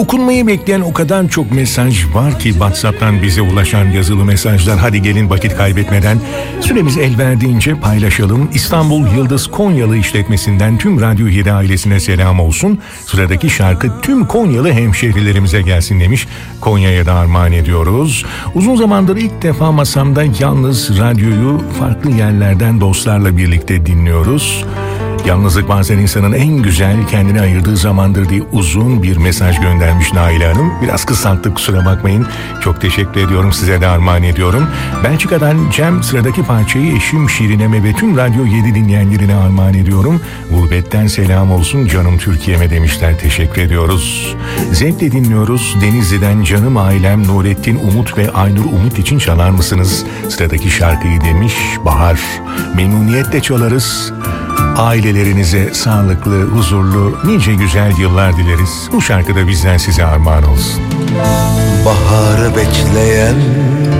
Okunmayı bekleyen o kadar çok mesaj var ki WhatsApp'tan bize ulaşan yazılı mesajlar. Hadi gelin vakit kaybetmeden süremiz el verdiğince paylaşalım. İstanbul Yıldız Konyalı işletmesinden tüm Radyo 7 ailesine selam olsun. Sıradaki şarkı tüm Konyalı hemşehrilerimize gelsin demiş. Konya'ya da armağan ediyoruz. Uzun zamandır ilk defa masamda yalnız radyoyu farklı yerlerden dostlarla birlikte dinliyoruz. Yalnızlık bazen insanın en güzel kendine ayırdığı zamandır diye uzun bir mesaj göndermiş Naile Hanım. Biraz kısalttık, kusura bakmayın. Çok teşekkür ediyorum, size de armağan ediyorum. Belçika'dan Cem sıradaki parçayı eşim Şirine'me ve tüm Radyo 7 dinleyenlerine armağan ediyorum. Gurbetten selam olsun canım Türkiye'me demişler, teşekkür ediyoruz. Zevkle dinliyoruz. Denizli'den canım ailem Nurettin Umut ve Aynur Umut için çalar mısınız? Sıradaki şarkıyı demiş Bahar. Memnuniyetle çalarız. Ailelerinize sağlıklı, huzurlu, nice güzel yıllar dileriz. Bu şarkı da bizden size armağan olsun. Baharı bekleyen